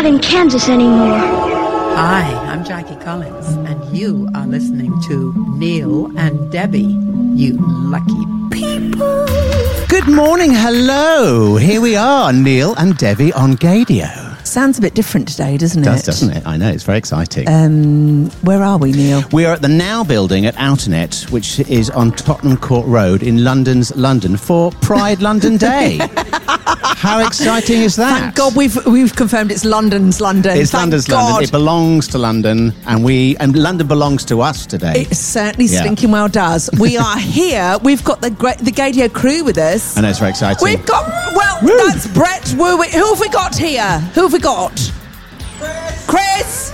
not in Kansas anymore. Hi, I'm Jackie Collins, and you are listening to Neil and Debbie, you lucky people. Good morning, hello. Here we are, Neil and Debbie on Gaydio. Sounds a bit different today, doesn't it? Doesn't it? I know, it's very exciting. Where are we, Neil? We are at the Now Building at Outernet, which is on Tottenham Court Road in London's London for Pride London Day. How exciting is that? Thank God we've confirmed it's London's London. It's Thank London's God. London. It belongs to London, and London belongs to us today. It certainly stinking well does. We are here. We've got the Gaydio crew with us. I know, it's very exciting. We've got, that's Brett. Who have we got here? Who have we got? Chris.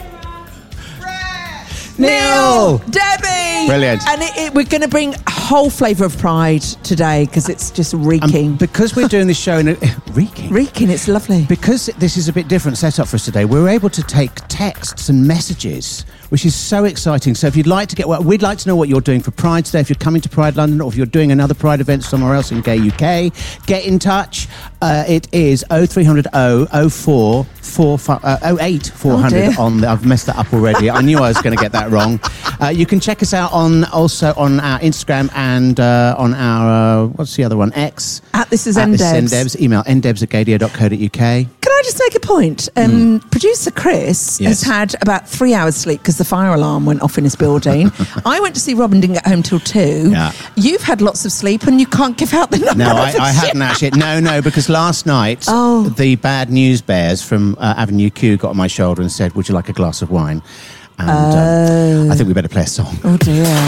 Neil, Debbie, Brilliant. And we're going to bring a whole flavour of Pride today because it's just reeking. Because we're doing this show in reeking, it's lovely. Because this is a bit different setup for us today, we're able to take texts and messages, which is so exciting. So if you'd like to we'd like to know what you're doing for Pride today. If you're coming to Pride London, or if you're doing another Pride event somewhere else in Gay UK, get in touch. It is 0300 04 08 400 on I've messed that up already. I knew I was going to get that wrong. You can check us out also on our Instagram and on our what's the other one? X. At This Is NDebs. Email ndebs@gaydio.co.uk. Can I just make a point? Producer Chris has had about 3 hours sleep because the fire alarm went off in his building. I went to see Rob and didn't get home till 2. Yeah. You've had lots of sleep and you can't give out the number. No, I hadn't actually. No, because last night the bad news bears from Avenue Q got on my shoulder and said, "Would you like a glass of wine?" And I think we better play a song. Oh dear.